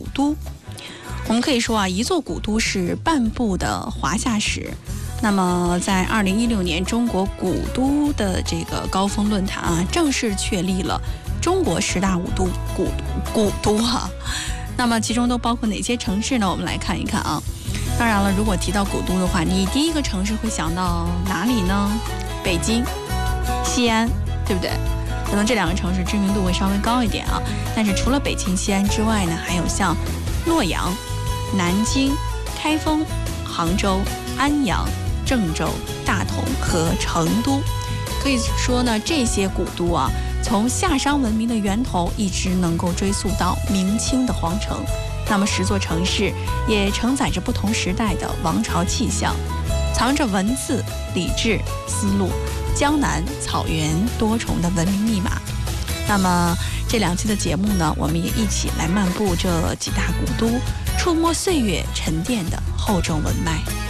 古都。我们可以说啊，一座古都是半部的华夏史。那么在2016年中国古都的这个高峰论坛啊，正式确立了中国10大古都哈。那么其中都包括哪些城市呢？我们来看一看啊。当然了，如果提到古都的话，你第一个城市会想到哪里呢？北京、西安，对不对？可能这2个城市知名度会稍微高一点啊。但是除了北京、西安之外呢，还有像洛阳、南京、开封、杭州、安阳、郑州、大同和成都。可以说呢，这些古都啊，从夏商文明的源头一直能够追溯到明清的皇城。那么10座城市也承载着不同时代的王朝气象，藏着文字、礼制、丝路、江南草原多重的文明密码。那么这2期的节目呢，我们也一起来漫步这几大古都，触摸岁月沉淀的厚重文脉。